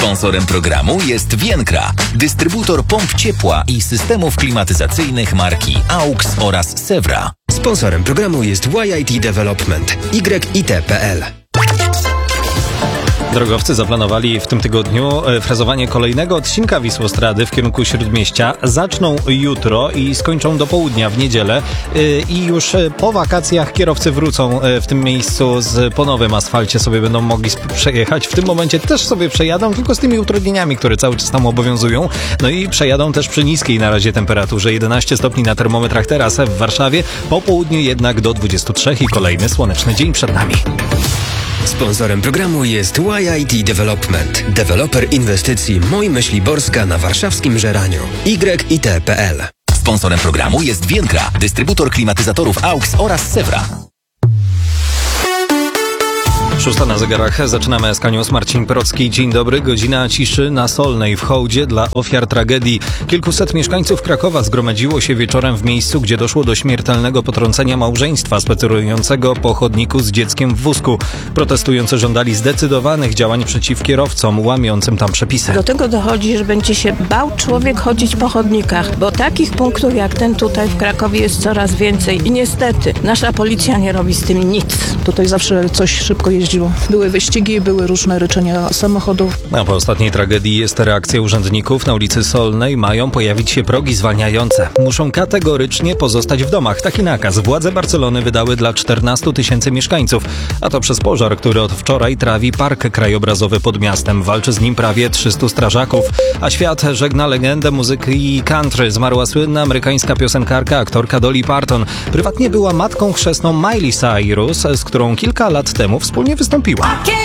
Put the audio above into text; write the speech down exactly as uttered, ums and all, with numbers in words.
Sponsorem programu jest Vienkra, dystrybutor pomp ciepła i systemów klimatyzacyjnych marki AUX oraz Sewra. Sponsorem programu jest Y I T Development, Y I T kropka P L. Drogowcy zaplanowali w tym tygodniu frezowanie kolejnego odcinka Wisłostrady w kierunku Śródmieścia. Zaczną jutro i skończą do południa w niedzielę. I już po wakacjach kierowcy wrócą w tym miejscu z po nowym asfalcie, sobie będą mogli przejechać. W tym momencie też sobie przejadą, tylko z tymi utrudnieniami, które cały czas tam obowiązują. No i przejadą też przy niskiej na razie temperaturze. jedenaście stopni na termometrach teraz w Warszawie. Po południu jednak do dwudziestu trzech i kolejny słoneczny dzień przed nami. Sponsorem programu jest Y I T Development, deweloper inwestycji Moj Myśliborska na warszawskim Żeraniu. Y I T kropka P L. Sponsorem programu jest Vienkra, dystrybutor klimatyzatorów AUX oraz Sewra. Szósta na zegarach. Zaczynamy Sky News. Marcin Procki. Dzień dobry. Godzina ciszy na Solnej w hołdzie dla ofiar tragedii. Kilkuset mieszkańców Krakowa zgromadziło się wieczorem w miejscu, gdzie doszło do śmiertelnego potrącenia małżeństwa spacerującego po chodniku z dzieckiem w wózku. Protestujący żądali zdecydowanych działań przeciw kierowcom łamiącym tam przepisy. Do tego dochodzi, że będzie się bał człowiek chodzić po chodnikach, bo takich punktów jak ten tutaj w Krakowie jest coraz więcej i niestety nasza policja nie robi z tym nic. Tutaj zawsze coś szybko jeździ. Były wyścigi, były różne ryczenia samochodów. A po ostatniej tragedii jest reakcja urzędników. Na ulicy Solnej mają pojawić się progi zwalniające. Muszą kategorycznie pozostać w domach. Taki nakaz władze Barcelony wydały dla czternastu tysięcy mieszkańców. A to przez pożar, który od wczoraj trawi park krajobrazowy pod miastem. Walczy z nim prawie trzystu strażaków. A świat żegna legendę muzyki country. Zmarła słynna amerykańska piosenkarka, aktorka Dolly Parton. Prywatnie była matką chrzestną Miley Cyrus, z którą kilka lat temu wspólnie wystąpiła.